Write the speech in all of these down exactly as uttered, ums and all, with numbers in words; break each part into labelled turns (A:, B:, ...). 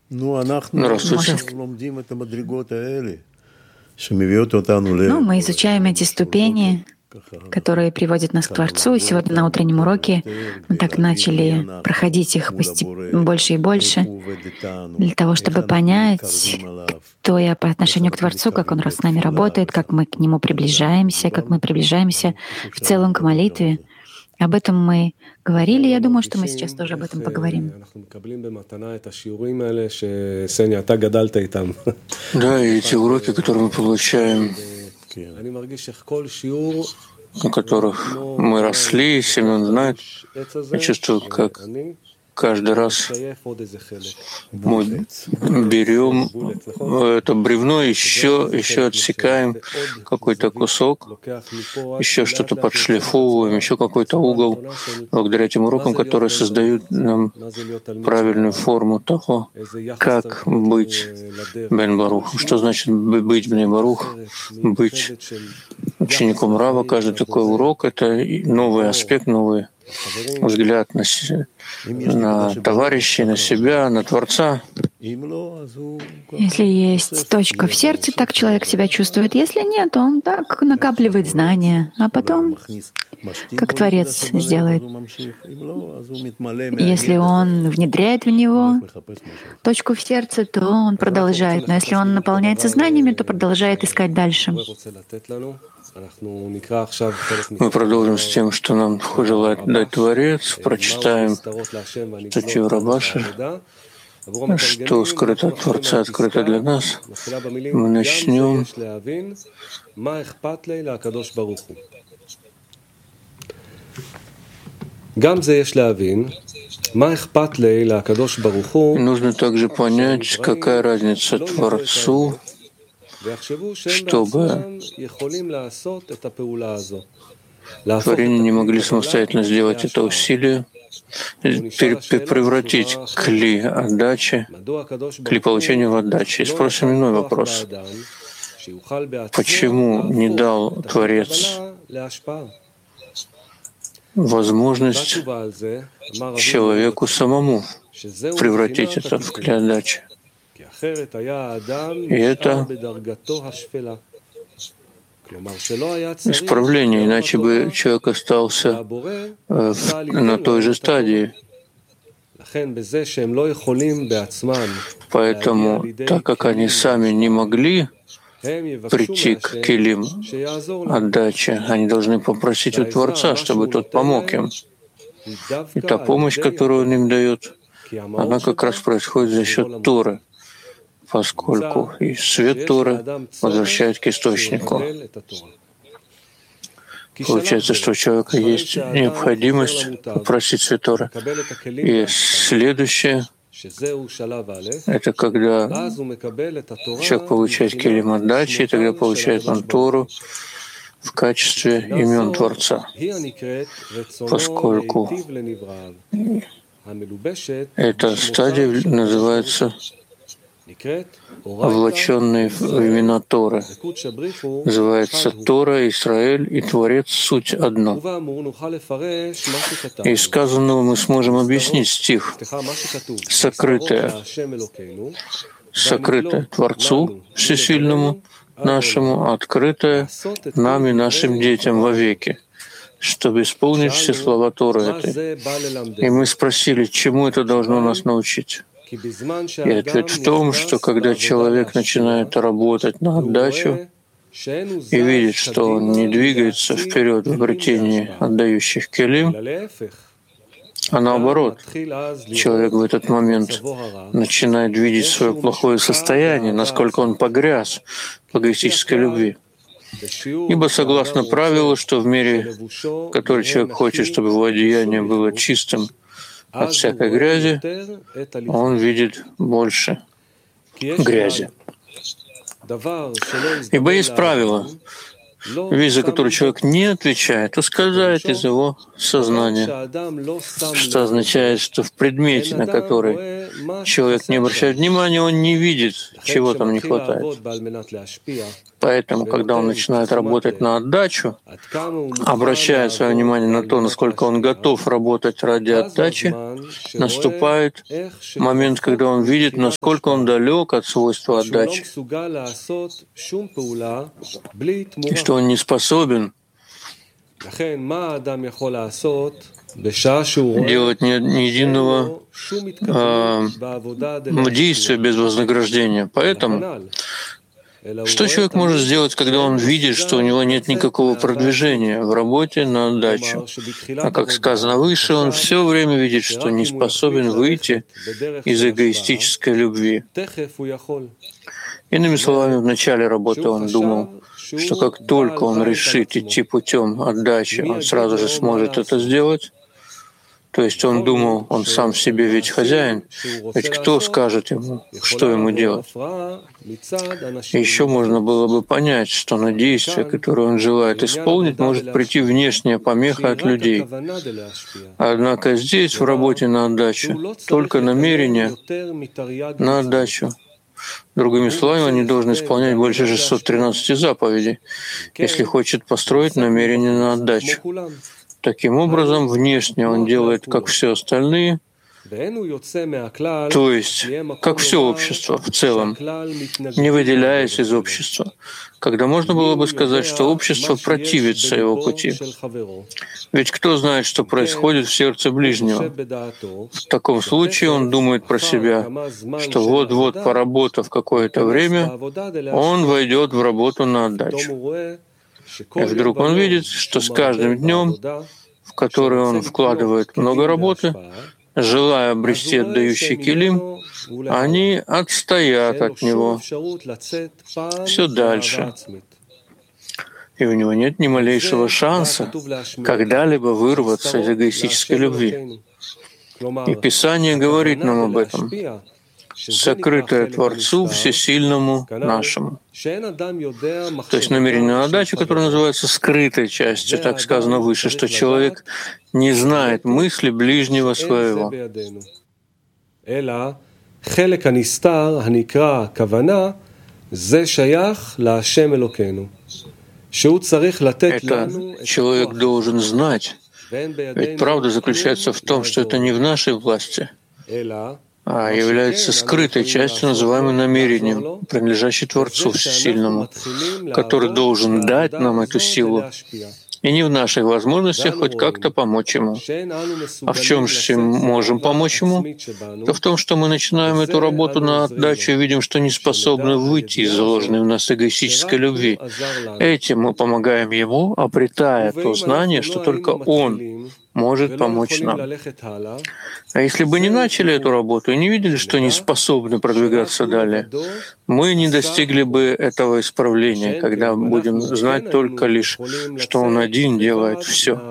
A: Здравствуйте.
B: Ну, мы изучаем эти ступени, которые приводят нас к Творцу. И сегодня на утреннем уроке мы так начали проходить их постеп- больше и больше, для того, чтобы понять, кто я по отношению к Творцу, как Он с нами работает, как мы к Нему приближаемся, как мы приближаемся в целом к молитве. Об этом мы говорили. Я думаю, что мы сейчас тоже об этом поговорим.
A: Да, и эти уроки, которые мы получаем, на которых мы росли, Семен знает, я чувствую, как каждый раз мы берем это бревно, еще, еще отсекаем какой-то кусок, еще что-то подшлифовываем, еще какой-то угол, благодаря этим урокам, которые создают нам правильную форму того, как быть Бен Барух. Что значит быть Бен Барух, быть учеником Рава? Каждый такой урок — это новый аспект, новый взгляд на, на товарищей, на себя, на Творца.
B: Если есть точка в сердце, так человек себя чувствует. Если нет, он так накапливает знания, а потом, как Творец сделает. Если он внедряет в него точку в сердце, то он продолжает. Но если он наполняется знаниями, то продолжает искать дальше.
A: Мы продолжим с тем, что нам желает дать Творец, прочитаем статью Рабаши, что скрыто от Творца, открыто для нас. Мы начнем нужно также понять, какая разница Творцу, чтобы творения не могли самостоятельно сделать это усилие, превратить кли отдачи, кли получения в отдачу. И спросим иной вопрос. Почему не дал Творец возможность человеку самому превратить это в кли отдачи? И это исправление, иначе бы человек остался э, на той же стадии. Поэтому, так как они сами не могли прийти к килим отдачи, они должны попросить у Творца, чтобы тот помог им. И та помощь, которую он им дает, она как раз происходит за счет Торы, поскольку и свет Торы возвращает к источнику. Получается, что у человека есть необходимость попросить свет Торы. И следующее — это когда человек получает келим отдачи, и тогда получает он Тору в качестве имен Творца, поскольку эта стадия называется облаченные в имена Торы. Называется Тора, Израиль и Творец — суть одно. Из сказанного мы сможем объяснить стих «Сокрытое, сокрытое Творцу Всесильному нашему, открытое нам и нашим детям вовеки», чтобы исполнить все слова Торы этой. И мы спросили, чему это должно нас научить. И ответ в том, что когда человек начинает работать на отдачу и видит, что он не двигается вперед в обретении отдающих келим, а наоборот, человек в этот момент начинает видеть свое плохое состояние, насколько он погряз в эгоистической любви. Ибо согласно правилу, что в мире, в который человек хочет, чтобы его одеяние было чистым от всякой грязи, он видит больше грязи. Ибо есть правило, вещь, за которую человек не отвечает, ускользает из его сознания, что означает, что в предмете, на который человек не обращает внимания, он не видит, чего там не хватает. Поэтому, когда он начинает работать на отдачу, обращая свое внимание на то, насколько он готов работать ради отдачи, наступает момент, когда он видит, насколько он далек от свойства отдачи, и что он не способен делать ни, ни единого э, действия без вознаграждения. Поэтому что человек может сделать, когда он видит, что у него нет никакого продвижения в работе на отдачу? А как сказано выше, он все время видит, что не способен выйти из эгоистической любви. Иными словами, в начале работы он думал, что как только он решит идти путем отдачи, он сразу же сможет это сделать. То есть он думал, он сам себе ведь хозяин, ведь кто скажет ему, что ему делать? И еще можно было бы понять, что на действие, которое он желает исполнить, может прийти внешняя помеха от людей. Однако здесь, в работе на отдачу, только намерение на отдачу. Другими словами, он не должен исполнять больше шестисот тринадцати заповедей, если хочет построить намерение на отдачу. Таким образом, внешне он делает, как все остальные, то есть, как все общество в целом, не выделяясь из общества, когда можно было бы сказать, что общество противится его пути. Ведь кто знает, что происходит в сердце ближнего? В таком случае он думает про себя, что вот-вот, поработав какое-то время, он войдет в работу на отдачу. И вдруг он видит, что с каждым днем, в который он вкладывает много работы, желая обрести отдающий килим, они отстоят от него все дальше. И у него нет ни малейшего шанса когда-либо вырваться из эгоистической любви. И Писание говорит нам об этом. Сокрытое Творцу Всесильному нашему. То есть намерение на отдачу, которое называется скрытой частью, так сказано выше, что человек не знает мысли ближнего своего. Это человек должен знать. Ведь правда заключается в том, что это не в нашей власти, а является скрытой частью, называемой намерением, принадлежащей Творцу Всесильному, который должен дать нам эту силу. И не в наших возможностях хоть как-то помочь ему. А в чем же мы можем помочь ему? То в том, что мы начинаем эту работу на отдачу и видим, что не способны выйти из заложенной в нас эгоистической любви. Этим мы помогаем ему, обретая то знание, что только он может помочь нам. А если бы не начали эту работу и не видели, что не способны продвигаться далее, мы не достигли бы этого исправления, когда будем знать только лишь, что Он один делает все.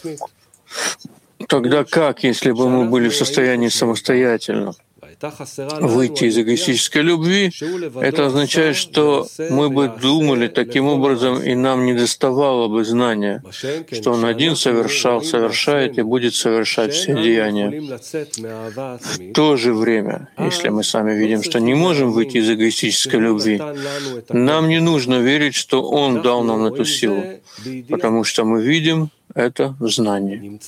A: Тогда как, если бы мы были в состоянии самостоятельно выйти из эгоистической любви, это означает, что мы бы думали таким образом, и нам не доставало бы знания, что Он один совершал, совершает и будет совершать все деяния. В то же время, если мы сами видим, что не можем выйти из эгоистической любви, нам не нужно верить, что Он дал нам эту силу, потому что мы видим это в знании.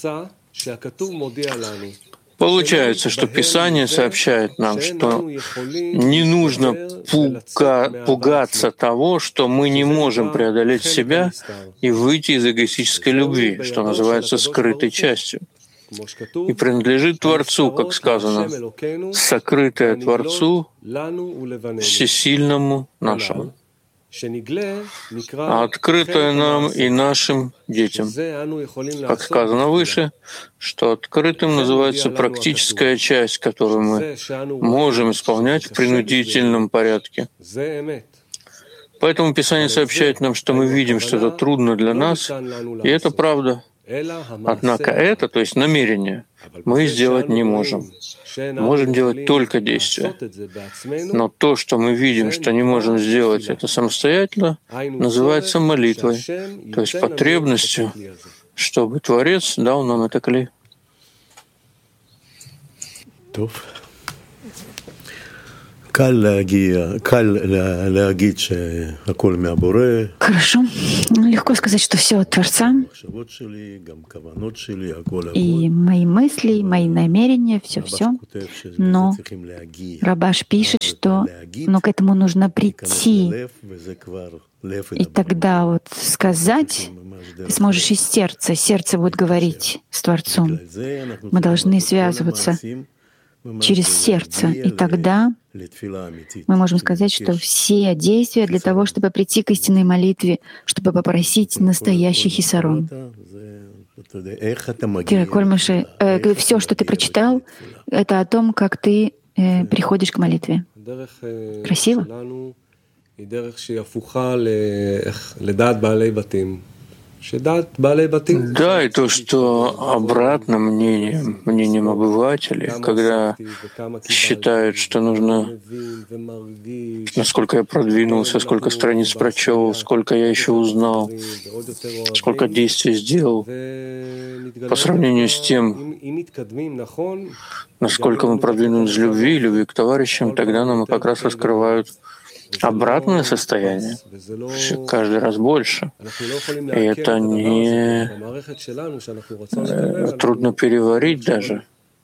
A: Получается, что Писание сообщает нам, что не нужно пуга, пугаться того, что мы не можем преодолеть себя и выйти из эгоистической любви, что называется скрытой частью. И принадлежит Творцу, как сказано, сокрытое Творцу Всесильному нашему, а открытое нам и нашим детям. Как сказано выше, что открытым называется практическая часть, которую мы можем исполнять в принудительном порядке. Поэтому Писание сообщает нам, что мы видим, что это трудно для нас, и это правда. Однако это, то есть намерение, мы сделать не можем. Можем делать только действия. Но то, что мы видим, что не можем сделать это самостоятельно, называется молитвой, то есть потребностью, чтобы Творец дал нам это клей.
B: Хорошо. Легко сказать, что все от Творца. И мои мысли, и мои намерения, все-все. Но Рабаш пишет, что но к этому нужно прийти. И тогда вот сказать, ты сможешь из сердца, сердце будет говорить с Творцом. Мы должны связываться через сердце. И тогда мы можем сказать, что все действия для того, чтобы прийти к истинной молитве, чтобы попросить настоящий хисарон. Э, все, что ты прочитал, это о том, как ты э, приходишь к молитве. Красиво?
A: Да, и то, что обратно мнением, мнением обывателей, когда считают, что нужно, насколько я продвинулся, сколько страниц прочел, сколько я еще узнал, сколько действий сделал, по сравнению с тем, насколько мы продвинулись в любви, любви к товарищам, тогда нам как раз раскрывают обратное состояние, каждый раз больше. И это не трудно переварить даже.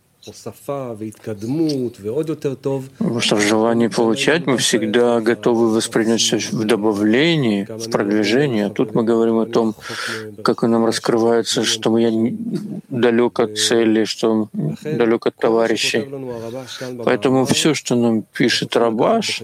A: Потому что в желании получать мы всегда готовы воспринять все в добавлении, в продвижении. А тут мы говорим о том, как нам раскрывается, что я далек от цели, что далек от товарищей. Поэтому все, что нам пишет Рабаш,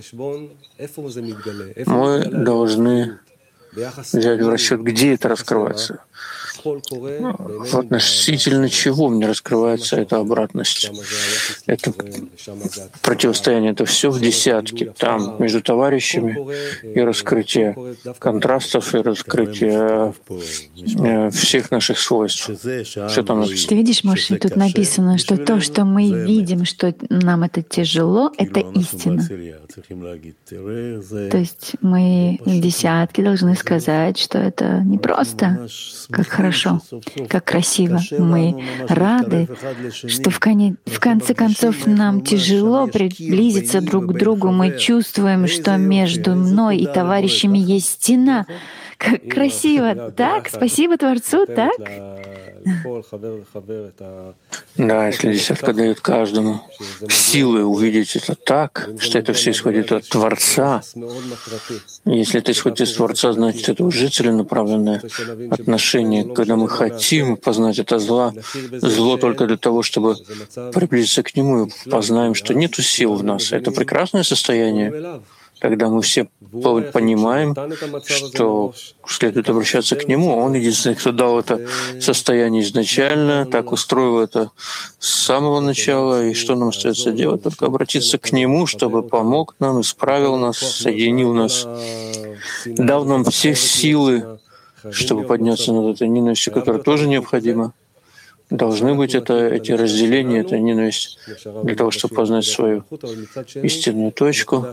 A: мы должны взять в расчет, где это раскрывается. В относительно чего мне раскрывается эта обратность? Это противостояние, это все в десятке. Там между товарищами и раскрытие контрастов, и раскрытие всех наших свойств. Все там написано.
B: Ты видишь, Моше, тут написано, что то, что мы видим, что нам это тяжело, это истина. То есть мы в десятке должны сказать, что это непросто, как хорошо, как красиво. Мы рады, что в, кон... в конце концов нам тяжело приблизиться друг к другу. Мы чувствуем, что между мной и товарищами есть стена. Как красиво, так? Спасибо Творцу, так?
A: Да, если десятка дает каждому силы увидеть это так, что это все исходит от Творца. Если это исходит из Творца, значит, это уже целенаправленное отношение, когда мы хотим познать это зло, зло только для того, чтобы приблизиться к нему, и познаем, что нет сил в нас. Это прекрасное состояние, когда мы все понимаем, что следует обращаться к Нему. Он единственный, кто дал это состояние изначально, так устроил это с самого начала. И что нам остается делать? Только обратиться к Нему, чтобы помог нам, исправил нас, соединил нас, дал нам все силы, чтобы подняться над этой ненавистью, которая тоже необходима. Должны быть это, эти разделения, эта ненависть, для того, чтобы познать свою истинную точку.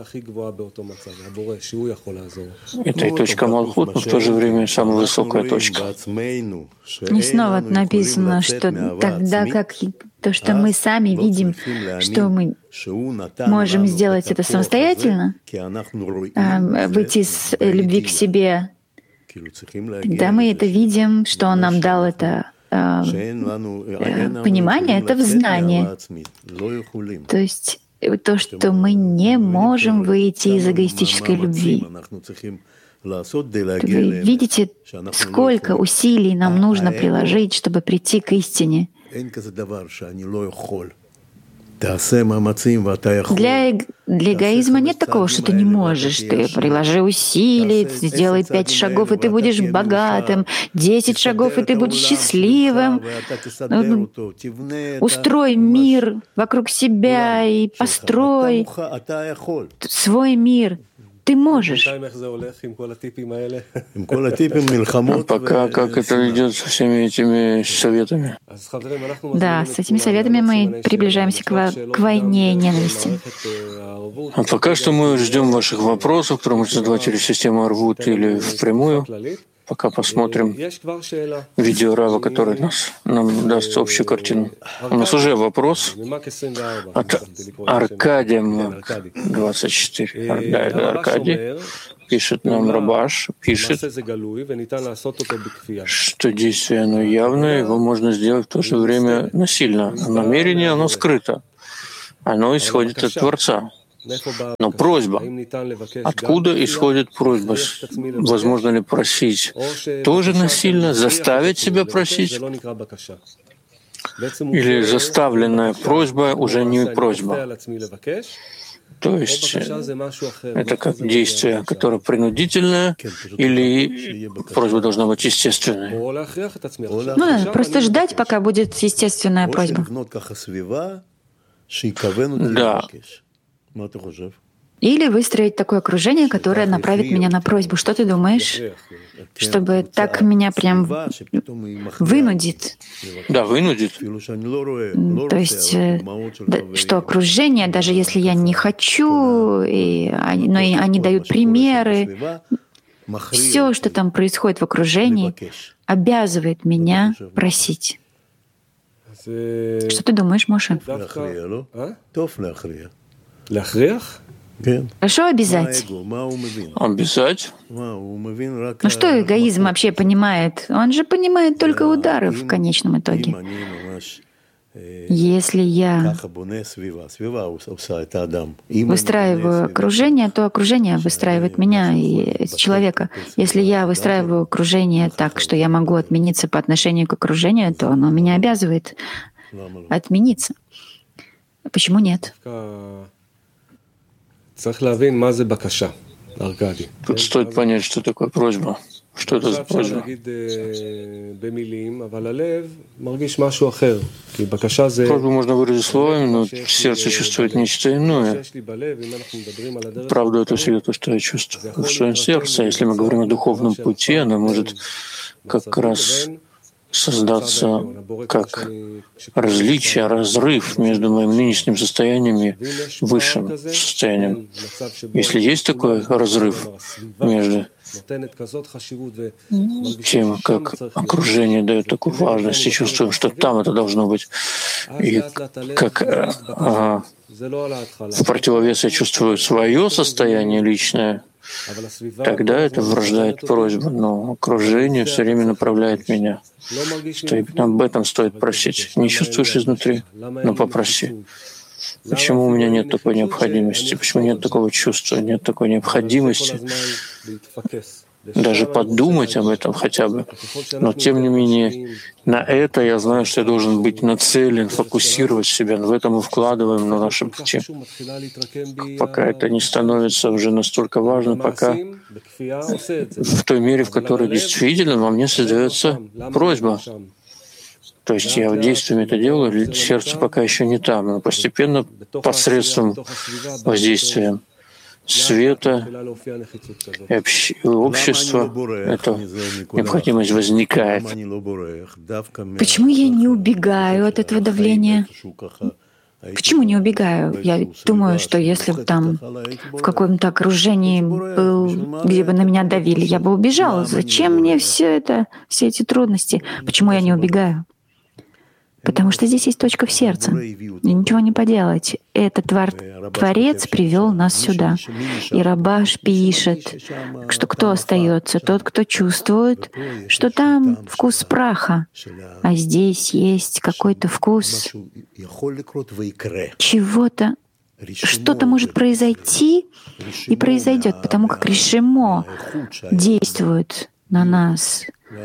A: Это и точка Малхут, но в то же время самая высокая точка.
B: И снова написано, что тогда как то, что мы сами видим, что мы можем сделать это самостоятельно, выйти с любви к себе, тогда мы это видим, что Он нам дал это понимание — это в знании. То есть то, что мы не можем выйти из эгоистической любви. Вы видите, сколько усилий нам нужно приложить, чтобы прийти к истине. Для, для эгоизма нет такого, что ты не можешь. Ты приложи усилий, сделай пять шагов, и ты будешь богатым, десять шагов, и ты будешь счастливым. Устрой мир вокруг себя и построй свой мир. Ты можешь.
A: А пока как это идет со всеми этими советами?
B: Да, с этими советами мы приближаемся к, во- к войне и ненависти.
A: А пока что мы ждем ваших вопросов, которые можете задавать через систему Арвут или впрямую. пока посмотрим видео Рава, который нас, нам даст общую картину. У нас уже вопрос от Аркадия двадцать четыре. Аркадий пишет нам, Рабаш пишет, что действие оно явное, его можно сделать в то же время насильно. А намерение оно скрыто. Оно исходит от Творца. Но просьба, откуда исходит просьба? Возможно ли просить тоже насильно, заставить себя просить? Или заставленная просьба уже не просьба? То есть это как действие, которое принудительное, или просьба должна быть естественной?
B: Ну да, просто ждать, пока будет естественная просьба.
A: Да.
B: Или выстроить такое окружение, которое направит меня на просьбу. Что ты думаешь? Чтобы так меня прям вынудит.
A: Да, вынудит.
B: То есть, что окружение, даже если я не хочу, и они, но и они дают примеры, все, что там происходит в окружении, обязывает меня просить. Что ты думаешь, Моше? Хорошо обязать.
A: Обязать?
B: Ну что эгоизм вообще понимает? Он же понимает только удары в конечном итоге. Если я выстраиваю окружение, то окружение выстраивает меня и человека. Если я выстраиваю окружение так, что я могу отмениться по отношению к окружению, то оно меня обязывает отмениться. Почему нет?
A: Тут стоит понять, что такое просьба. Что это за просьба? Просьбу можно выразить словами, но сердце чувствует нечто иное. Правда, это всегда то, что я чувствую в своем сердце. Если мы говорим о духовном пути, она может как раз создаться как различие, разрыв между моим нынешним состоянием и высшим состоянием. Если есть такой разрыв между тем, как окружение дает такую важность, и чувствуем, что там это должно быть, и как а, в противовес я чувствую свое состояние личное, тогда это врождает просьбу, но окружение все время направляет меня. Что именно об этом стоит просить. Не чувствуешь изнутри, но попроси. Почему у меня нет такой необходимости? Почему нет такого чувства, нет такой необходимости? Даже подумать об этом хотя бы. Но тем не менее, на это я знаю, что я должен быть нацелен, фокусировать себя. В этом мы вкладываем на нашем пути. Пока это не становится уже настолько важно, пока в той мере, в которой действительно во мне создается просьба. То есть я действиями это делаю, сердце пока еще не там, но постепенно посредством воздействия света и общ... общества эта необходимость возникает.
B: Почему я не убегаю от этого давления? Почему не убегаю? Я думаю, что если бы там в каком-то окружении был, где бы на меня давили, я бы убежала. Зачем мне все это, все эти трудности? Почему я не убегаю? Потому что здесь есть точка в сердце, и ничего не поделать. Этот твор... Творец привел нас сюда. И Рабаш пишет, что кто остается? Тот, кто чувствует, что там вкус праха, а здесь есть какой-то вкус чего-то. Что-то может произойти и произойдет, потому как решимо действует на нас,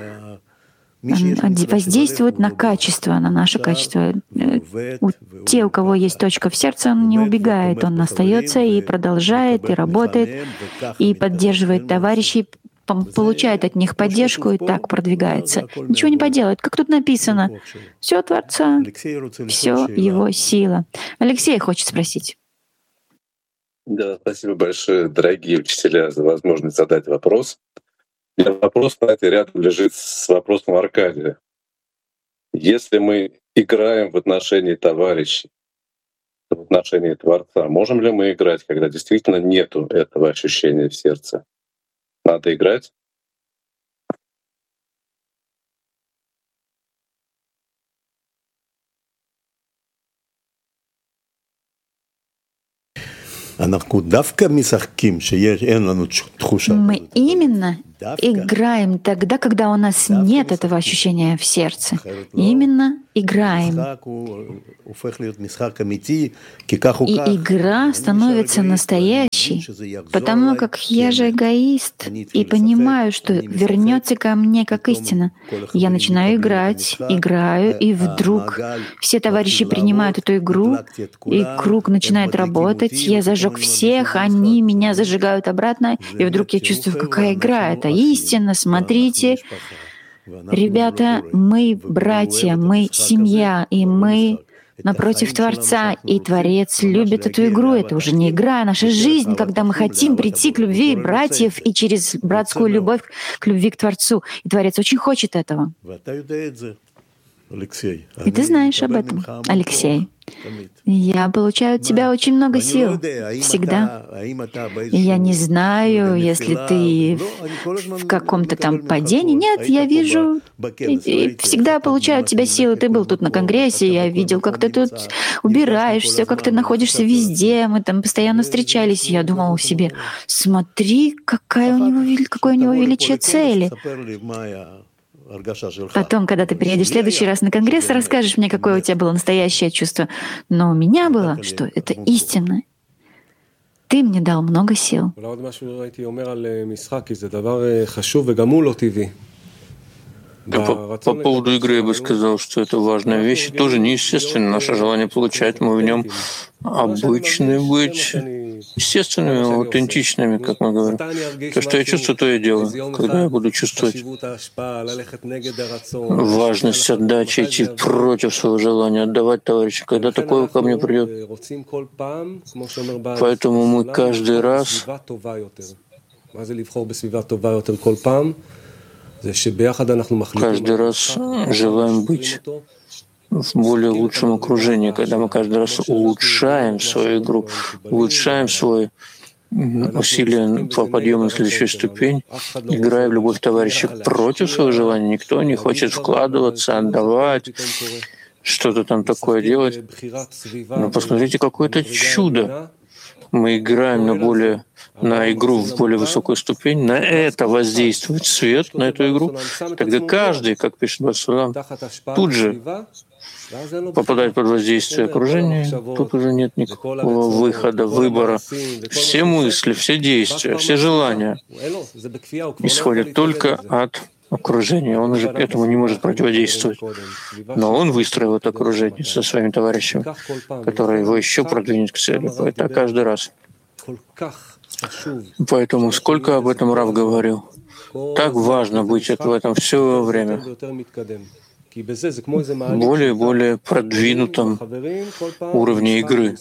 B: воздействует на качество, на наше качество. У те, у кого есть точка в сердце, он не убегает, он остается и продолжает, и работает, и поддерживает товарищей, получает от них поддержку и так продвигается. Ничего не поделает. Как тут написано, все Творца, все Его сила. Алексей хочет спросить.
C: Да, спасибо большое, дорогие учителя, за возможность задать вопрос. И вопрос, кстати, рядом лежит с вопросом Аркадия. Если мы играем в отношении товарищей, в отношении Творца, можем ли мы играть, когда действительно нету этого ощущения в сердце? Надо играть?
B: Мы именно играем тогда, когда у нас нет этого ощущения в сердце. Именно играем. И игра становится настоящей, потому как я же эгоист и понимаю, что вернется ко мне как истина. Я начинаю играть, играю, и вдруг все товарищи принимают эту игру, и круг начинает работать. Я зажег всех, они меня зажигают обратно, и вдруг я чувствую, какая игра. Это истина, смотрите. Ребята, мы братья, мы семья, и мы напротив Творца, и Творец любит эту игру. Это уже не игра, а наша жизнь, когда мы хотим прийти к любви братьев и через братскую любовь к любви к Творцу. И Творец очень хочет этого. И ты знаешь об этом, Алексей. Я получаю от тебя очень много сил. Всегда. И я не знаю, если ты в каком-то там падении. Нет, я вижу, и, и всегда получаю от тебя силы. Ты был тут на конгрессе, я видел, как ты тут убираешься, как ты находишься везде. Мы там постоянно встречались. Я думал себе, смотри, какая у него, какое у него величие цели. Потом, когда ты приедешь в следующий раз на конгресс, расскажешь мне, какое у тебя было настоящее чувство. Но у меня было, что это истина. Ты мне дал много сил.
A: По, по поводу игры я бы сказал, что это важная вещь, тоже неестественно. Наше желание получать, мы в нем обычны быть естественными, аутентичными, как мы говорим. То, что я чувствую, то я делаю. Когда я буду чувствовать важность отдачи, идти против своего желания, отдавать товарища, когда такое ко мне придет. Поэтому мы каждый раз Каждый раз желаем быть в более лучшем окружении, когда мы каждый раз улучшаем свою игру, улучшаем свои усилия по подъему на следующую ступень, играя в любовь товарища против своего желания. Никто не хочет вкладываться, отдавать, что-то там такое делать. Но посмотрите, какое-то чудо. Мы играем на более на игру в более высокую ступень, на это воздействует свет, на эту игру, тогда каждый, как пишет Басулам, тут же попадает под воздействие окружения, тут уже нет никакого выхода, выбора. Все мысли, все действия, все желания исходят только от окружения. Он уже этому не может противодействовать. Но он выстроил это окружение со своими товарищами, которые его еще продвинет к цели. Это каждый раз. Поэтому сколько об этом Рав говорил. Так важно быть в этом все время. Более и более продвинутом уровне игры.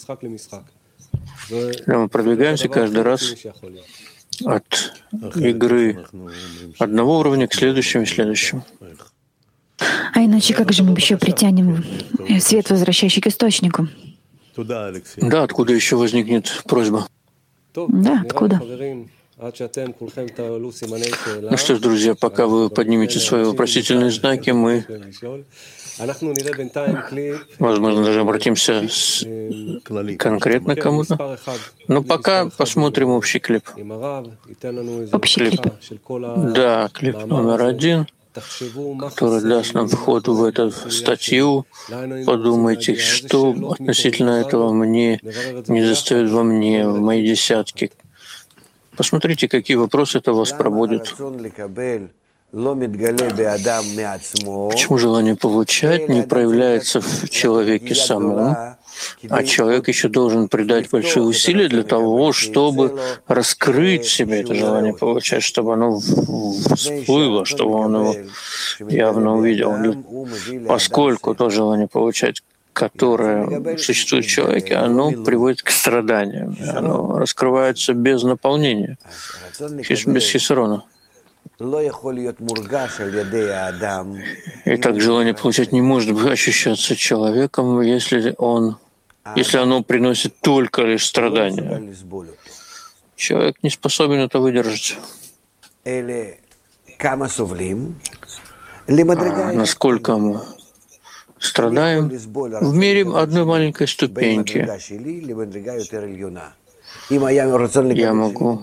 A: Мы продвигаемся каждый раз от игры одного уровня к следующему и следующему.
B: А иначе как же мы еще притянем свет, возвращающий к источнику?
A: Да, откуда еще возникнет просьба?
B: Да, откуда?
A: Ну что ж, друзья, пока вы поднимете свои вопросительные знаки, мы, возможно, даже обратимся с... конкретно к кому-то. Но пока посмотрим общий клип.
B: Общий клип.
A: Да, клип номер один, который даст нам вход в эту статью. Подумайте, что относительно этого мне не достает во мне, в мои десятки. Посмотрите, какие вопросы это вас пробудет. Почему желание получать не проявляется в человеке самом, а человек еще должен придать большие усилия для того, чтобы раскрыть в себе это желание получать, чтобы оно всплыло, чтобы он его явно увидел. Поскольку то желание получать, которое существует в человеке, оно приводит к страданиям, оно раскрывается без наполнения, без хисрона. И так желание получать не может ощущаться человеком, если он, если оно приносит только лишь страдания. Человек не способен это выдержать. А насколько мы страдаем в мире одной маленькой ступеньки. Я могу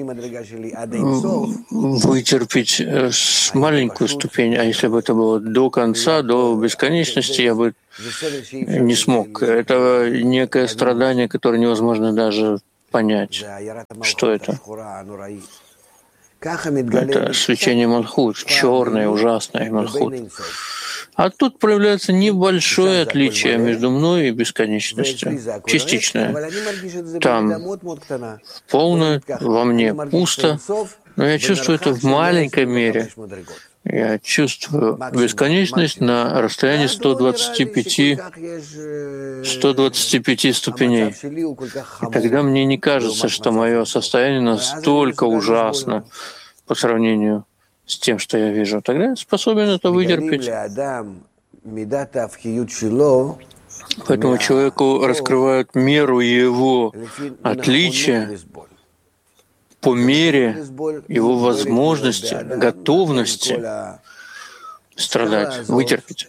A: вытерпеть маленькую ступень, а если бы это было до конца, до бесконечности, я бы не смог. Это некое страдание, которое невозможно даже понять, что это. Это свечение Малхут, черное, ужасное Малхут. А тут проявляется небольшое отличие между мной и бесконечностью, частичное. Там полное, во мне пусто, но я чувствую это в маленькой мере. Я чувствую бесконечность на расстоянии сто двадцати пяти ступеней. И тогда мне не кажется, что мое состояние настолько ужасно по сравнению с тем, что я вижу. Тогда я способен это вытерпеть. Поэтому человеку раскрывают меру его отличия по мере его возможности, готовности страдать, вытерпеть.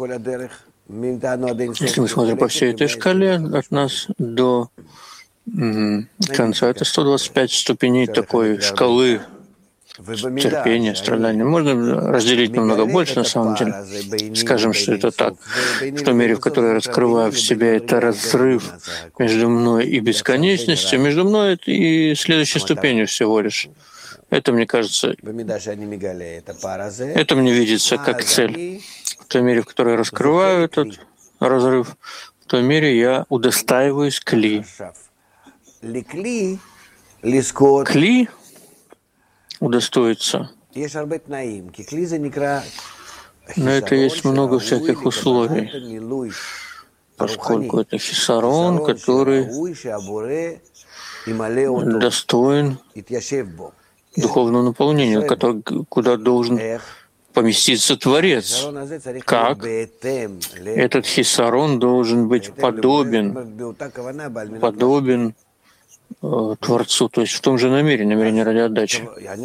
A: Если мы смотрим по всей этой шкале от нас до конца, это сто двадцать пять ступеней такой шкалы терпения, страдания. Можно разделить намного больше, на самом деле. Скажем, что это так. В той мере, в которой я раскрываю в себе это разрыв между мной и бесконечностью, между мной и следующей ступенью всего лишь. Это, мне кажется, это мне видится как цель. В той мере, в которой я раскрываю этот разрыв, в той мере я удостаиваюсь кли. Кли удостоиться. Но это есть много всяких условий, поскольку это хисарон, который достоин духовного наполнения, который, куда должен поместиться Творец. Как? Этот хисарон должен быть подобен, подобен Творцу, то есть в том же намерении, намерение ради отдачи.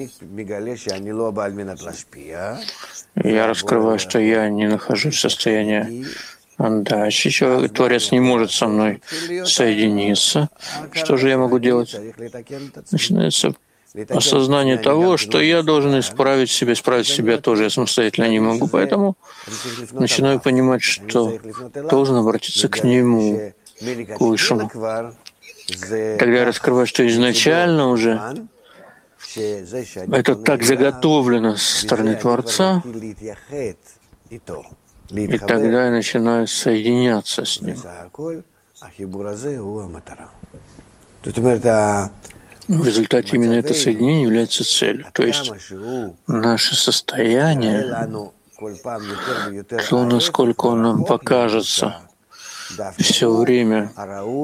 A: Я раскрываю, что я не нахожусь в состоянии отдачи. Человек, Творец не может со мной соединиться. Что же я могу делать? Начинается осознание того, что я должен исправить себя, исправить себя тоже я самостоятельно не могу. Поэтому начинаю понимать, что должен обратиться к Нему, к Высшему. Тогда я раскрываю, что изначально уже это так заготовлено со стороны Творца, и тогда я начинаю соединяться с Ним. В результате именно это соединение является целью. То есть наше состояние, то, насколько он нам покажется все время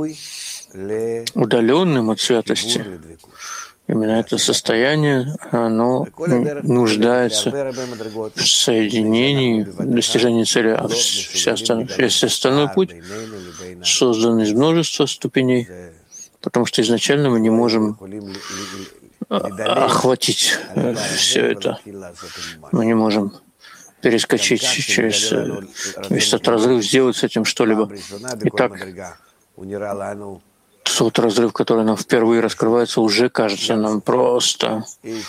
A: удаленным от святости, именно это состояние, оно нуждается в соединении, в достижении цели, а весь остальной, весь остальной путь создан из множества ступеней, потому что изначально мы не можем охватить все это. Мы не можем перескочить через весь этот разрыв, сделать с этим что-либо. Итак, тот разрыв, который нам впервые раскрывается, уже кажется нам просто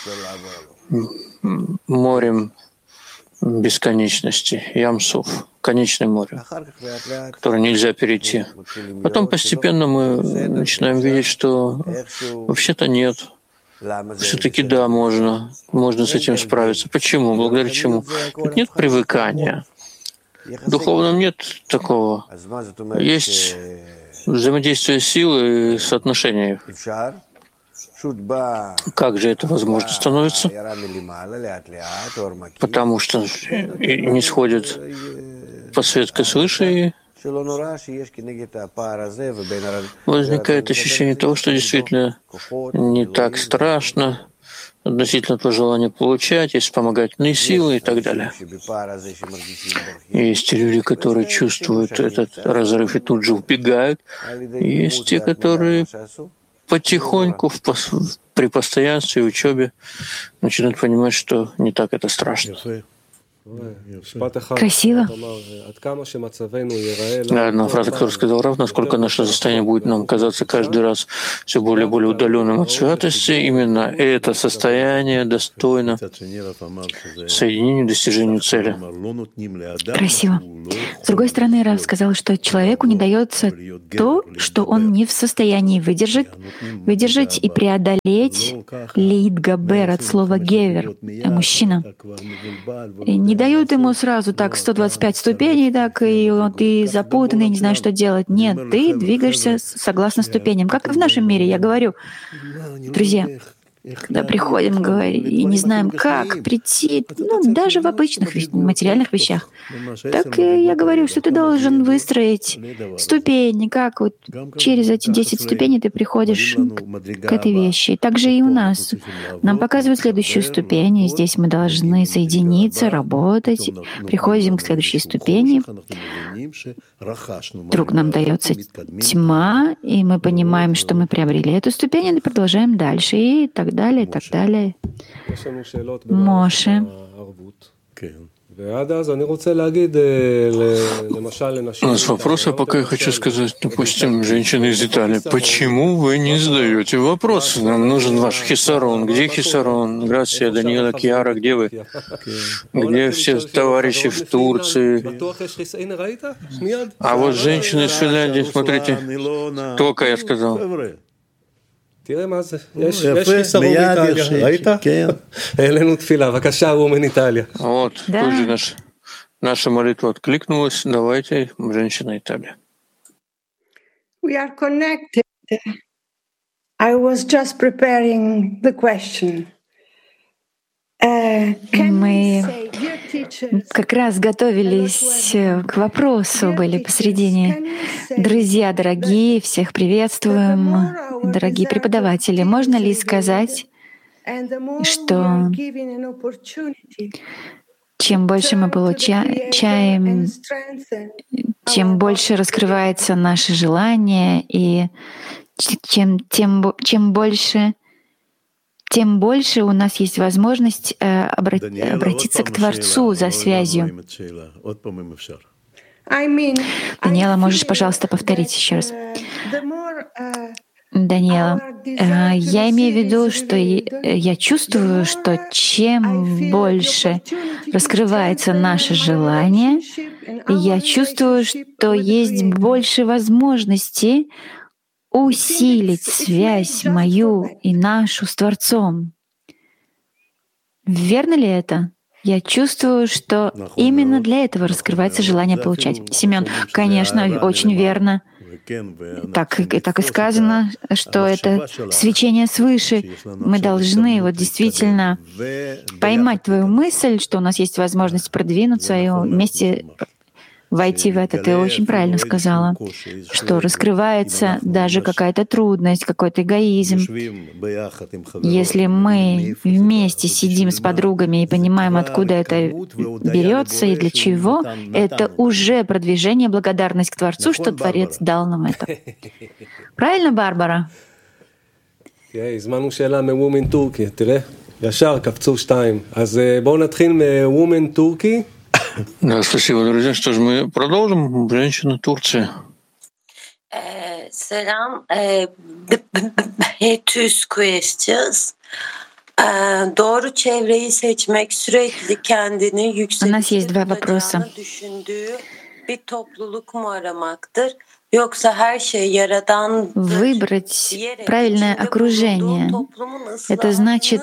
A: морем бесконечности, Ямсуф, конечное море, которое нельзя перейти. Потом постепенно мы начинаем видеть, что вообще-то нет. Все-таки да, можно. Можно с этим справиться. Почему? Благодаря чему? Тут нет привыкания. В духовном нет такого. Есть взаимодействие силы и соотношения их. Как же это возможно становится? Потому что не сходит подсветка свыше, и возникает ощущение того, что действительно не так страшно относительно того желания получать, есть вспомогательные силы и так далее. Есть люди, которые чувствуют этот разрыв и тут же убегают. Есть те, которые потихоньку в пос... при постоянстве и учебе начинают понимать, что не так это страшно.
B: Красиво.
A: Да, одна фраза, которую сказал Рав, насколько наше состояние будет нам казаться каждый раз все более и более удаленным от святости, именно это состояние достойно соединению, достижению цели.
B: Красиво. С другой стороны, Рав сказал, что человеку не дается то, что он не в состоянии выдержать, выдержать и преодолеть лейтгабер от слова гевер, мужчина. И не дают ему сразу так сто двадцать пять ступеней, так и вот, ты запутанный, не знаешь, что делать. Нет, ты двигаешься согласно ступеням. Как и в нашем мире, я говорю, друзья, когда приходим говорим, и не знаем, как прийти, ну, даже в обычных материальных вещах, так и я говорю, что ты должен выстроить ступени, как вот через эти десять ступеней ты приходишь к, к этой вещи. Также и у нас. Нам показывают следующую ступень, и здесь мы должны соединиться, работать, приходим к следующей ступени. Вдруг нам дается тьма, и мы понимаем, что мы приобрели эту ступень, и продолжаем дальше, и так далее, и так далее. Моше.
A: У нас вопрос, а пока я хочу сказать, допустим, женщины из Италии, почему вы не задаете вопросы? Нам нужен ваш хисарон. Где хисарон? Грация, Даниэла, Киара, где вы? Где все товарищи в Турции? А вот женщины из Финляндии, смотрите, только я сказал.
D: תראה מה זה, יש חיסרון מאיטליה, ראית? העלינו תפילה, בבקשה, וומן איטליה.
A: Вот, тоже наш, наша молитва откликнулась. Давайте, женщина Италия.
E: We are connected. I was just preparing the question.
B: Мы как раз готовились к вопросу, были посредине. Друзья дорогие, всех приветствуем. Дорогие преподаватели, можно ли сказать, что чем больше мы получаем, чем больше раскрывается наше желание, и чем, тем, чем больше тем больше у нас есть возможность э, обра- обратиться к Творцу за связью. Даниэла, можешь, пожалуйста, повторить еще раз? Даниэла, э, я имею в виду, что я чувствую, что чем больше раскрывается наше желание, я чувствую, что есть больше возможностей усилить связь мою и нашу с Творцом. Верно ли это? Я чувствую, что именно для этого раскрывается желание получать. Семен, конечно, очень верно. Так, так и сказано, что это свечение свыше. Мы должны вот действительно поймать твою мысль, что у нас есть возможность продвинуться и вместе войти в это. Ты очень правильно сказала, что раскрывается даже какая-то трудность, какой-то эгоизм. Если мы вместе сидим с подругами и понимаем, откуда это берется и для чего, это уже продвижение, благодарность к Творцу, что Творец дал нам это. Правильно, Барбара?
A: Да, спасибо, друзья. Что ж, мы продолжим. Женщина Турции.
F: Selam. Two questions. Doğru çevreyi seçmek sürekli kendini yükseltip tutacağını düşündüğü bir topluluk mu aramaktır?
B: Выбрать правильное окружение. Это значит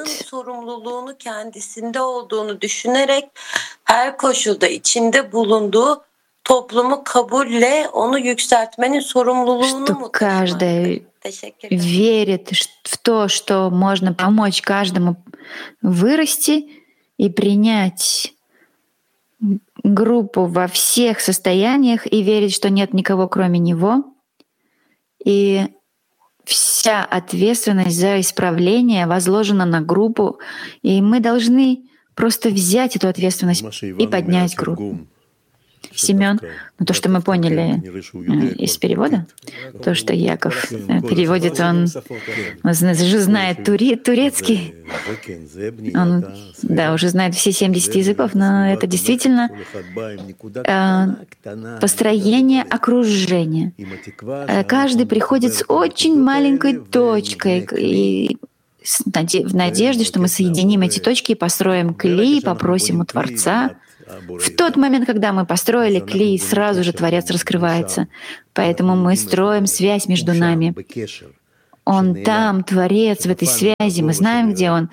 B: что каждый верит в то, что можно помочь каждому вырасти и принять группу во всех состояниях и верить, что нет никого, кроме него. И вся ответственность за исправление возложена на группу, и мы должны просто взять эту ответственность и поднять группу. Семен, ну, то, что мы поняли из перевода, то, что Яков переводит, он, он уже знает тури, турецкий, он, да, уже знает все семьдесят языков, но это действительно э, построение окружения. Каждый приходит с очень маленькой точкой, и в надежде, что мы соединим эти точки и построим клей, попросим у Творца. В тот момент, когда мы построили клей, сразу же Творец раскрывается. Поэтому мы строим связь между нами. Он там, Творец, в этой связи. Мы знаем, где Он.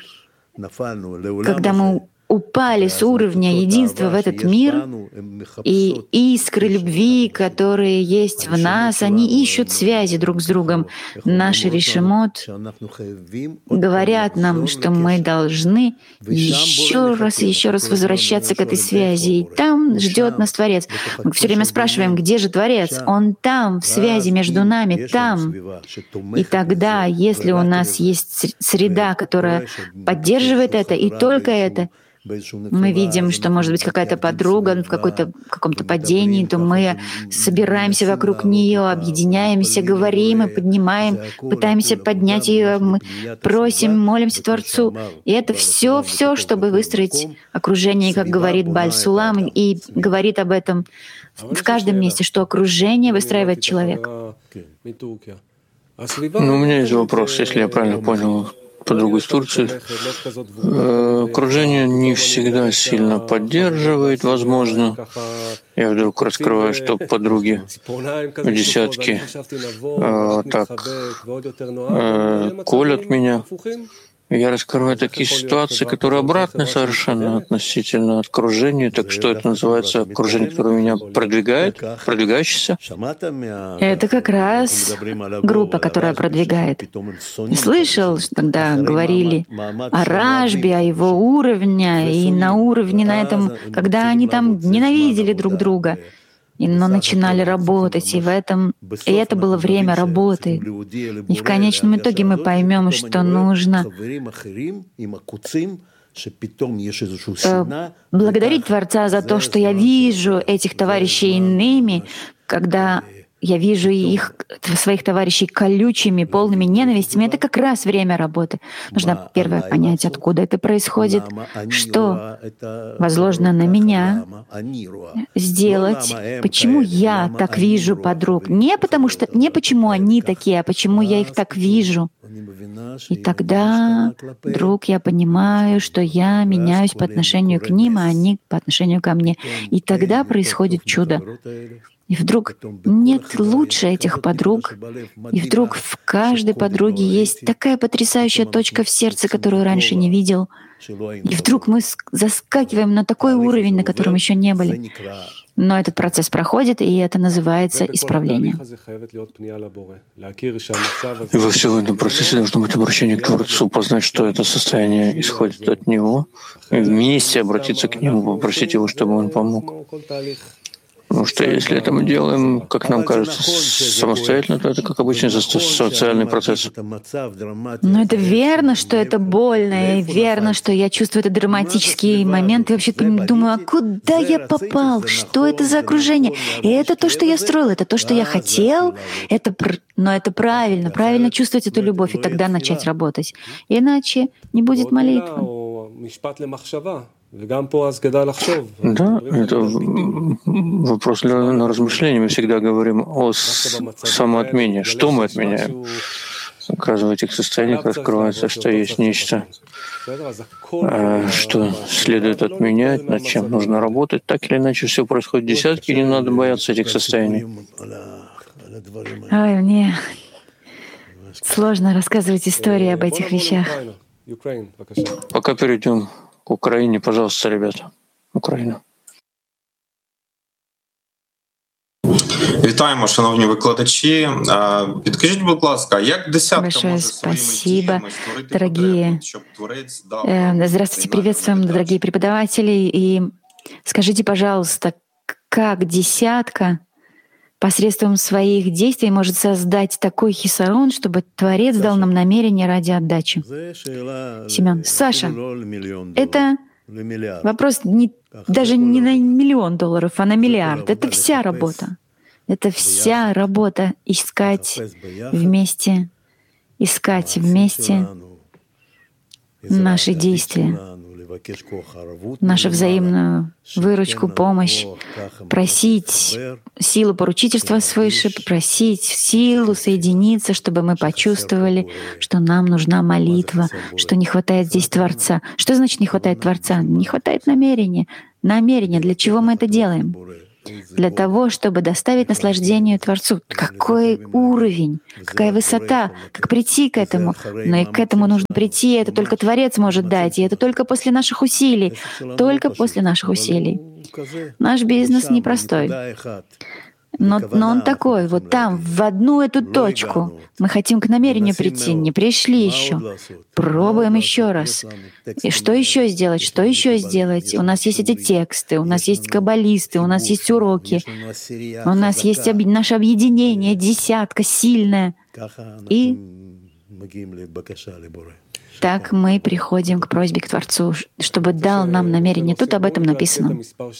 B: Когда мы упали с уровня единства в этот мир, и искры любви, которые есть в нас, они ищут связи друг с другом. Наши решимот говорят нам, что мы должны еще раз и еще раз возвращаться к этой связи. И там ждет нас Творец. Мы все время спрашиваем, где же Творец? Он там, в связи между нами, там. И тогда, если у нас есть среда, которая поддерживает это, и только это, мы видим, что, может быть, какая-то подруга в какой-то, каком-то падении, то мы собираемся вокруг нее, объединяемся, говорим и поднимаем, пытаемся поднять ее, мы просим, молимся Творцу. И это все, все, чтобы выстроить окружение, как говорит Бааль Сулам, и говорит об этом в каждом месте, что окружение выстраивает человек.
A: Ну, у меня есть вопрос, если я правильно понял. Подругу из Турции. Окружение не всегда сильно поддерживает, возможно. Я вдруг раскрываю, что подруги десятки э, так э, колят меня. Я раскрываю такие ситуации, которые обратны совершенно относительно окружения. Так что это называется окружение, которое меня продвигает, продвигающееся?
B: Это как раз группа, которая продвигает. Не слышал, когда говорили о Рашбе, о его уровне, и на уровне на этом, когда они там ненавидели друг друга, но начинали работать, и в этом, и это было время работы. И в конечном итоге мы поймем, что нужно благодарить Творца за то, что я вижу этих товарищей иными, когда я вижу их, своих товарищей колючими, полными ненавистями. Это как раз время работы. Нужно первое понять, откуда это происходит, что возложено на меня сделать, почему я так вижу подруг. Не потому что, не почему они такие, а почему я их так вижу. И тогда, вдруг, я понимаю, что я меняюсь по отношению к ним, а они по отношению ко мне. И тогда происходит чудо. И вдруг нет лучше этих подруг, и вдруг в каждой подруге есть такая потрясающая точка в сердце, которую раньше не видел. И вдруг мы заскакиваем на такой уровень, на котором еще не были. Но этот процесс проходит, и это называется исправление.
A: И во всем этом процессе должно быть обращение к Творцу, познать, что это состояние исходит от Него, и вместе обратиться к Нему, попросить Его, чтобы Он помог. Потому что если это мы делаем, как нам кажется, самостоятельно, то это, как обычно, социальный процесс.
B: Но это верно, что это больно, и верно, что я чувствую этот драматический момент, и вообще думаю, а куда я попал? Что это за окружение? И это то, что я строил, это то, что я хотел, это пр... но это правильно, правильно чувствовать эту любовь, и тогда начать работать. Иначе не будет молитвы.
A: Да, это вопрос для, на размышление. Мы всегда говорим о самоотмене. Что мы отменяем? Оказывается, в этих состояниях раскрывается, что есть нечто, что следует отменять, над чем нужно работать. Так или иначе, все происходит десятки, не надо бояться этих состояний.
B: Ой, мне сложно рассказывать истории об этих вещах.
A: Пока перейдем к Украине, пожалуйста, ребята. Украина.
G: Вітаємо, шановні викладачі. Підкажіть, будь ласка, як десятка може своїми діями створити потребу, щоб Творець дав...
B: Здравствуйте, приветствуем, дорогие преподаватели. И скажите, пожалуйста, как десятка посредством своих действий может создать такой хисарон, чтобы Творец дал нам намерение ради отдачи? Семен. Саша, это Вопрос не, даже не на миллион долларов, а на миллиард. Это вся работа. Это вся работа — искать вместе, искать вместе наши действия, нашу взаимную выручку, помощь, просить силу поручительства свыше, просить силу соединиться, чтобы мы почувствовали, что нам нужна молитва, что не хватает здесь Творца. Что значит не хватает Творца? Не хватает намерения. Намерения. Для чего мы это делаем? Для того, чтобы доставить наслаждение Творцу. Какой уровень, какая высота, как прийти к этому. Но и к этому нужно прийти, это только Творец может дать, и это только после наших усилий, только после наших усилий. Наш бизнес непростой, но, но он такой, вот там, в одну эту точку. Мы хотим к намерению прийти, не пришли еще. Пробуем еще раз. И что еще сделать, что еще сделать? У нас есть эти тексты, у нас есть каббалисты, у нас есть уроки, у нас есть об... наше объединение, десятка сильная. И так мы приходим к просьбе к Творцу, чтобы дал нам намерение. Тут об этом написано.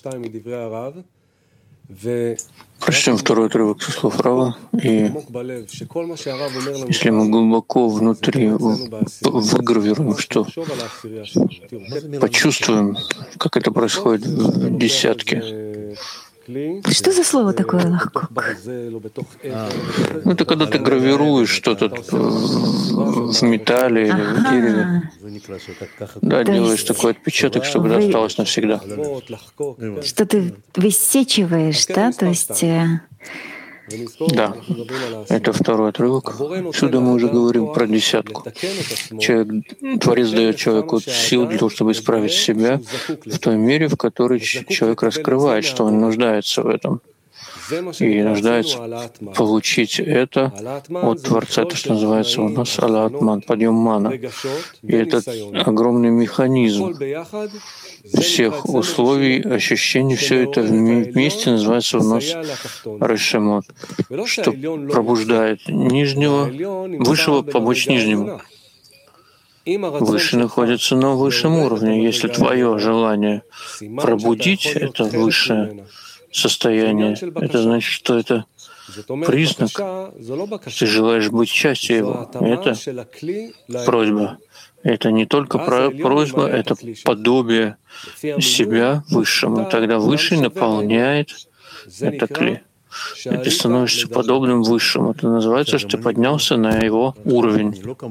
A: Прочтем второй отрывок со слов Рава, и если мы глубоко внутри выгравируем, что почувствуем, как это происходит в десятке.
B: Что за слово такое лахкок?
A: Ну, это когда ты гравируешь что-то в металле или в дереве. Да, То делаешь есть такой отпечаток, чтобы это осталось навсегда.
B: Что ты высечиваешь, да? То есть...
A: Да, это второй отрывок. Сюда мы уже говорим про десятку. Человек, Творец дает человеку силу для того, чтобы исправить себя в той мере, в которой человек раскрывает, что он нуждается в этом. И нуждается получить это от Творца, это что называется у нас алаатман, подъем мана. И этот огромный механизм всех условий, ощущений, все это вместе называется у нас решемот, что пробуждает нижнего, высшего помочь нижнему. Выше находится на высшем уровне. Если твое желание пробудить это высшее состояние, это значит, что это признак, ты желаешь быть частью его. Это просьба. Это не только просьба, это подобие себя высшему. Тогда высший наполняет это кли. И ты становишься подобным высшему. Это называется, что ты поднялся на его уровень.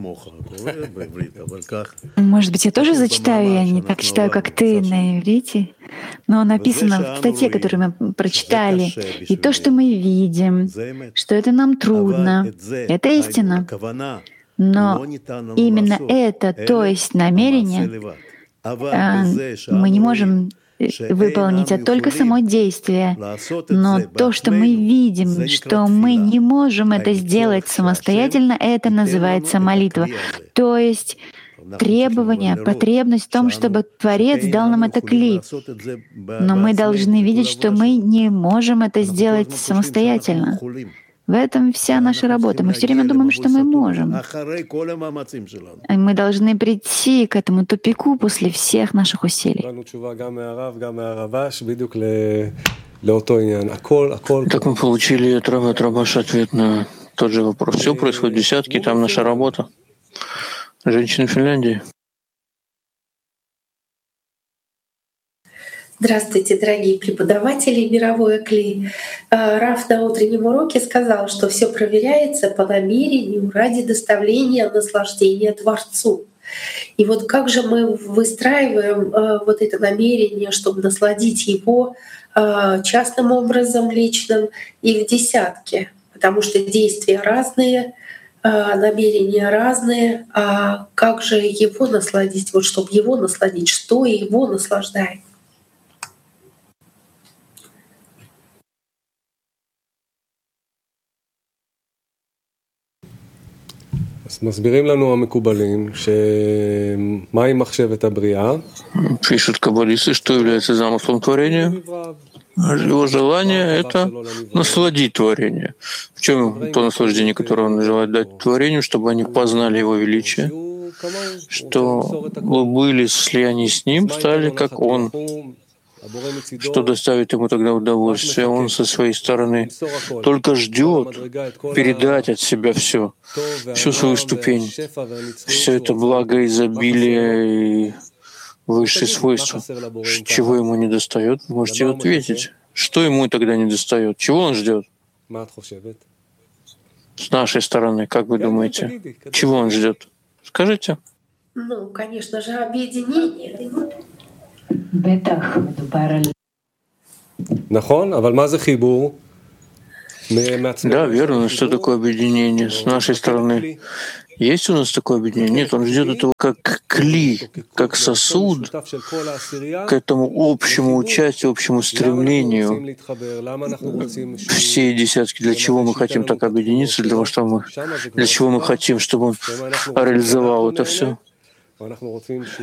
B: Может быть, я тоже зачитаю, я не так читаю, как ты на иврите, но написано в статье, которую мы прочитали, и то, что мы видим, что это нам трудно, это истина. Но именно это, то есть намерение, мы не можем выполнить, а только само действие. Но то, что мы видим, что мы не можем это сделать самостоятельно, это называется молитва. То есть требование, потребность в том, чтобы Творец дал нам это кли. Но мы должны видеть, что мы не можем это сделать самостоятельно. В этом вся наша работа. Мы все время думаем, что мы можем. И мы должны прийти к этому тупику после всех наших усилий.
A: Так мы получили от Рава, от Рабаша ответ на тот же вопрос. Все происходит в десятке, там наша работа. Женщины в Финляндии.
H: Здравствуйте, дорогие преподаватели мировой Кли. Рав на утреннем уроке сказал, что все проверяется по намерению ради доставления наслаждения Творцу. И вот как же мы выстраиваем вот это намерение, чтобы насладить его частным образом, личным и в десятке? Потому что действия разные, намерения разные. А как же его насладить? Вот чтобы его насладить, что его наслаждает?
A: Пишут каббалисты, что является замыслом творения. Его желание — это насладить творение. В чем то наслаждение, которое он желает дать творению, чтобы они познали его величие? что мы были в слиянии с Ним, стали как Он, что доставит Ему тогда удовольствие. Он со своей стороны только ждет передать от себя все, всю свою ступень, все это благо, изобилие и высшие свойства. Чего Ему не достает, вы можете ответить. Что Ему тогда не достает? Чего Он ждет? С нашей стороны, как вы думаете? Чего Он ждет? Скажите.
H: Ну, конечно же, объединение.
A: Да, верно. Но что такое объединение с нашей стороны? Есть у нас такое объединение? Нет, он ждет этого как кли, как сосуд к этому общему участию, общему стремлению. Все десятки, для чего мы хотим так объединиться, для того, что мы, для чего мы хотим, чтобы он реализовал это все. Потому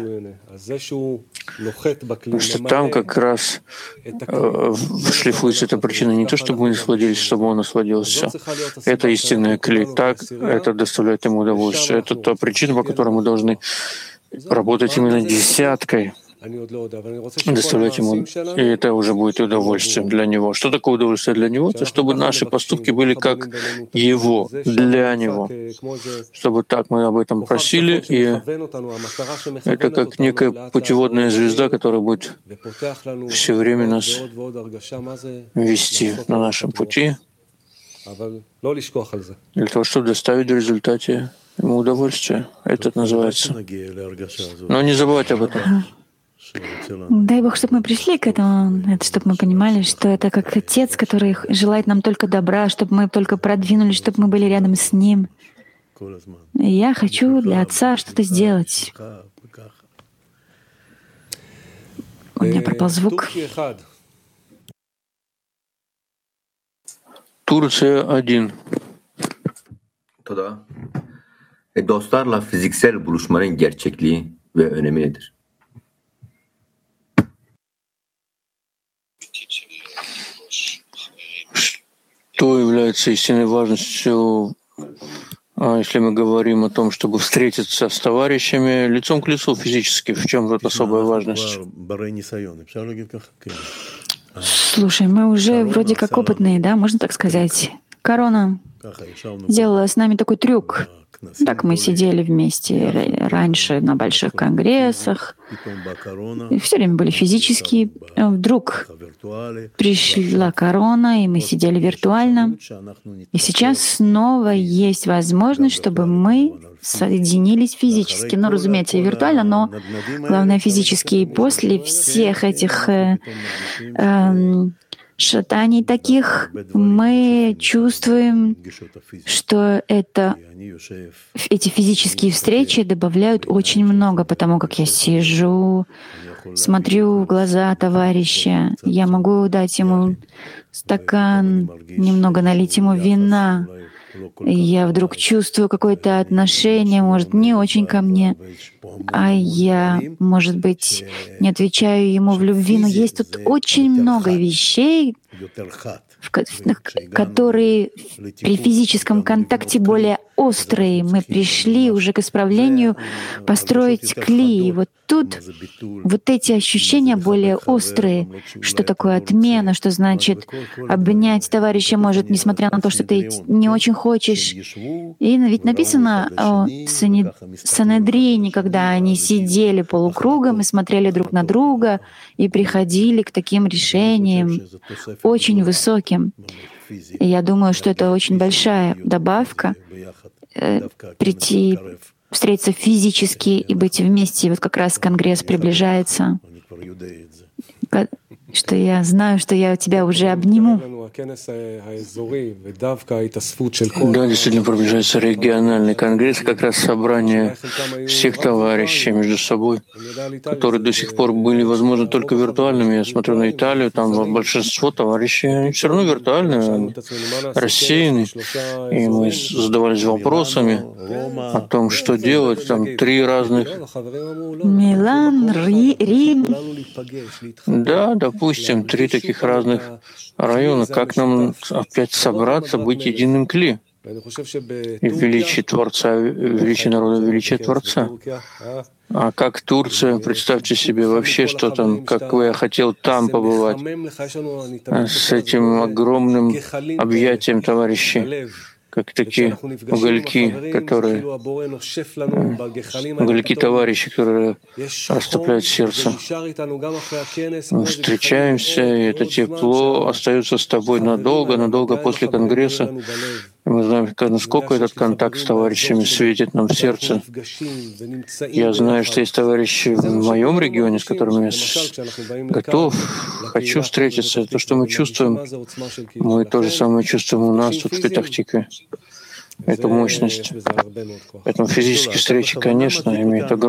A: что там как раз э, шлифуется эта причина не то, чтобы мы насладились, чтобы он насладился. Это истинная кли. Так это доставляет ему удовольствие. Это та причина, по которой мы должны работать именно десяткой, доставлять ему, и это уже будет удовольствием для него. Что такое удовольствие для него? Это чтобы наши поступки были как его, для него. Чтобы так мы об этом просили, и это как некая путеводная звезда, которая будет все время нас вести на нашем пути, для того, чтобы доставить в результате ему удовольствие. Это называется. Но не забывайте об этом.
B: Дай Бог, чтобы мы пришли к этому, это, чтобы мы понимали, что это как Отец, который желает нам только добра, чтобы мы только продвинулись, чтобы мы были рядом с Ним. И я хочу для Отца что-то сделать. У меня пропал звук.
A: Турция один.
I: Toda. E dostlarla fiziksel buluşmanın gerçekliği ve önemi nedir?
A: Что является истинной важностью, если мы говорим о том, чтобы встретиться с товарищами лицом к лицу физически? В чем тут особая важность?
B: Слушай, мы уже вроде как опытные, да, можно так сказать. Корона сделала с нами такой трюк. Так мы сидели вместе раньше на больших конгрессах, и все время были физические. Вдруг пришла корона, и мы сидели виртуально. И сейчас снова есть возможность, чтобы мы соединились физически. Ну, разумеется, и виртуально, но главное физически. И после всех этих э, э, шатаний таких мы чувствуем, что это, эти физические встречи добавляют очень много, потому как я сижу, смотрю в глаза товарища, я могу дать ему стакан, немного налить ему вина, и я вдруг чувствую какое-то отношение, может, не очень ко мне, а я, может быть, не отвечаю ему в любви, но есть тут очень много вещей, которые при физическом контакте более острые. Мы пришли уже к исправлению, построить кли. И вот тут вот эти ощущения более острые. Что такое отмена, что значит обнять товарища может, несмотря на то, что ты не очень хочешь. И ведь написано о Санедрине, когда они сидели полукругом и смотрели друг на друга и приходили к таким решениям, очень высоким. И я думаю, что это очень большая добавка э, прийти, встретиться физически и быть вместе. И вот как раз Конгресс приближается, что я знаю, что я тебя уже обниму.
A: Да, действительно приближается региональный конгресс, как раз собрание всех товарищей между собой, которые до сих пор были, возможно, только виртуальными. Я смотрю на Италию, там большинство товарищей, они все равно виртуальные, рассеяны. И мы задавались вопросами о том, что делать. Там три разных...
B: Милан, Ри, Рим.
A: Да, допустим, три таких разных района. Как нам опять собраться, быть единым кли? И в величии Творца, в величии народа, в величии Творца. А как Турция, представьте себе вообще, что там, как я хотел там побывать, с этим огромным объятием товарищей, как такие угольки, которые, угольки товарищи, которые растопляют сердце. Мы встречаемся, и это тепло остается с тобой надолго, надолго после Конгресса. И мы знаем, насколько этот контакт с товарищами светит нам в сердце. Я знаю, что есть товарищи в моем регионе, с которыми я готов, хочу встретиться. То, что мы чувствуем, мы то же самое чувствуем у нас тут в Петах-Тикве. Эту мощность. Поэтому физические встречи, конечно, имеют огромное